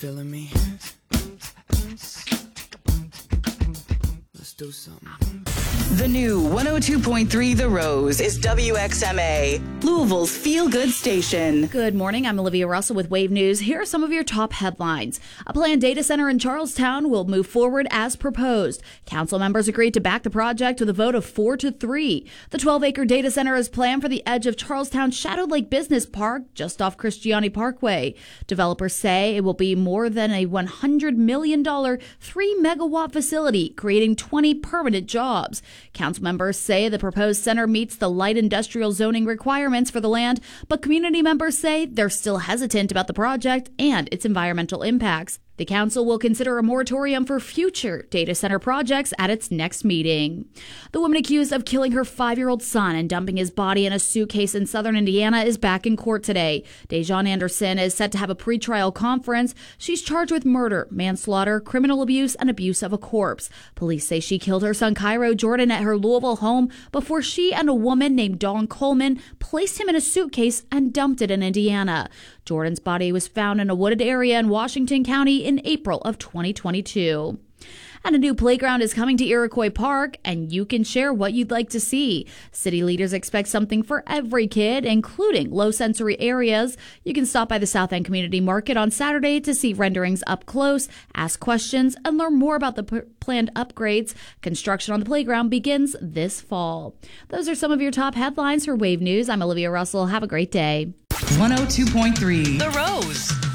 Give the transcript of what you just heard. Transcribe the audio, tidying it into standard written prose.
feeling me? Let's do something. The new 102.3 The Rose is WXMA, Louisville's feel-good station. Good morning. I'm Olivia Russell with Wave News. Here are some of your top headlines. A planned data center in Charlestown will move forward as proposed. Council members agreed to back the project with a vote of 4-3. The 12-acre data center is planned for the edge of Charlestown's Shadow Lake Business Park, just off Christiani Parkway. Developers say it will be more than a $100 million 3-megawatt facility, creating 20 permanent jobs. Council members say the proposed center meets the light industrial zoning requirements for the land, but community members say they're still hesitant about the project and its environmental impacts. The council will consider a moratorium for future data center projects at its next meeting. The woman accused of killing her 5-year-old son and dumping his body in a suitcase in southern Indiana is back in court today. Dejan Anderson is set to have a pretrial conference. She's charged with murder, manslaughter, criminal abuse, and abuse of a corpse. Police say she killed her son Cairo Jordan at her Louisville home before she and a woman named Dawn Coleman placed him in a suitcase and dumped it in Indiana. Jordan's body was found in a wooded area in Washington County in April of 2022. And a new playground is coming to Iroquois Park, and you can share what you'd like to see. City leaders expect something for every kid, including low-sensory areas. You can stop by the South End Community Market on Saturday to see renderings up close, ask questions, and learn more about the planned upgrades. Construction on the playground begins this fall. Those are some of your top headlines for Wave News. I'm Olivia Russell. Have a great day. 102.3 The Rose.